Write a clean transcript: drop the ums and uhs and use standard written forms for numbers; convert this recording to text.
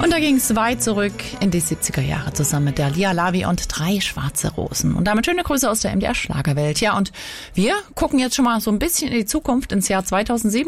Und da ging es weit zurück in die 70er Jahre zusammen mit der Lia Lavi und 3 schwarze Rosen. Und damit schöne Grüße aus der MDR Schlagerwelt. Ja, und wir gucken jetzt schon mal so ein bisschen in die Zukunft, ins Jahr 2007.